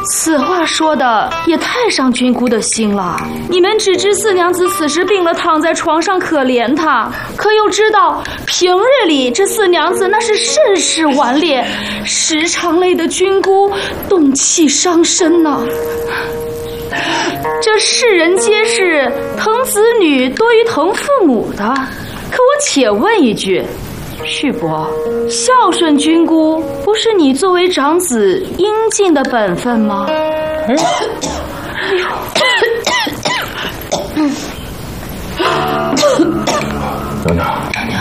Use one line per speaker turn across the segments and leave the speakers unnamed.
此话说的也太伤君姑的心了。你们只知四娘子此时病了，躺在床上可怜她，可又知道平日里这四娘子那是甚是顽劣，时常累得君姑动气伤身呢。这世人皆是疼子女多于疼父母的，可我且问一句，旭伯，孝顺君姑不是你作为长子应尽的本分吗？
娘娘，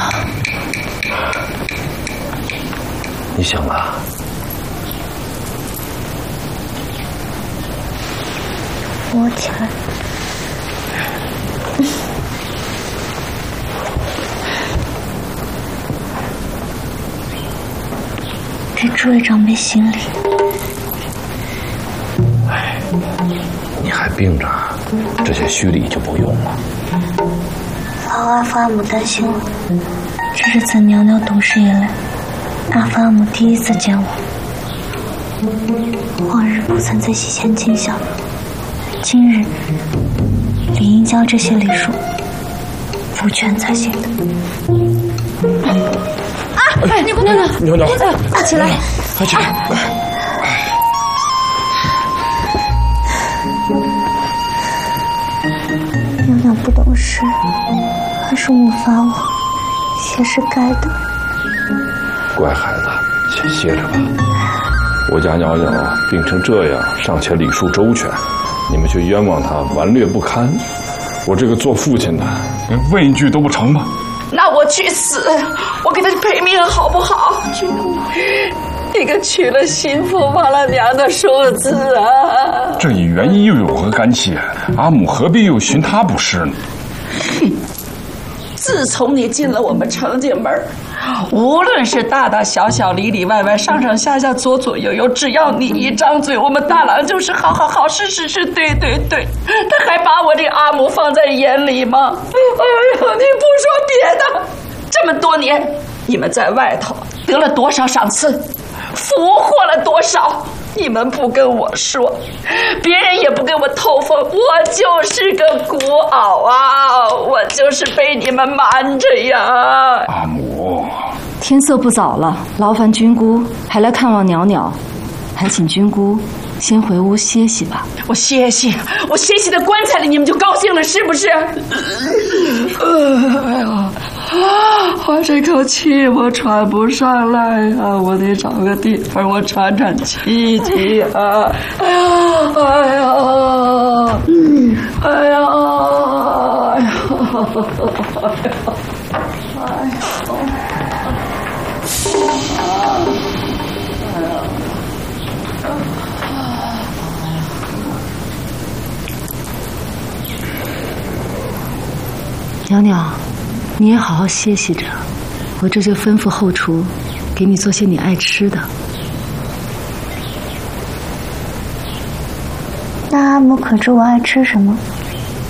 你醒了？
我起来。给诸位长辈行礼。
哎，你还病着，这些虚礼就不用了。
老阿父阿母担心我，这是自娘娘懂事以来，阿父阿母第一次见我。往日不曾在席前尽孝，今日理应将这些礼数补全才行的。
哎，你姑娘，
娘娘，
快起来！
快起来！
娘娘不懂事，还是母罚我，也是该的。
乖孩子，先歇着吧。我家娘娘病成这样，尚且礼数周全，你们却冤枉她顽劣不堪，我这个做父亲的连问一句都不成吗？
那我去死，我给他赔命好不好？君姑，你可娶了心腹忘了娘的庶子啊！
这与元一又有何干系？阿母何必又寻他不是呢？
哼！自从你进了我们程进门，无论是大大小小、里里外外、上上下下、左左右右，只要你一张嘴，我们大郎就是好好好，是是是，对对对。他还把我这阿母放在眼里吗？哎呦，你不说别的，这么多年你们在外头得了多少赏赐，俘获了多少？你们不跟我说，别人也不给我透风，我就是个孤袄啊！我就是被你们瞒着呀！
阿母，
天色不早了，劳烦君姑还来看望袅袅，还请君姑先回屋歇息吧。
我歇息在棺材里，你们就高兴了是不是？哎呀！我这口气我喘不上来呀、我得找个地方我喘喘气气啊！哎呀，哎呀，哎呀，哎呀，
袅袅，你也好好歇息着，我这就吩咐后厨给你做些你爱吃的。
那阿母可知我爱吃什么？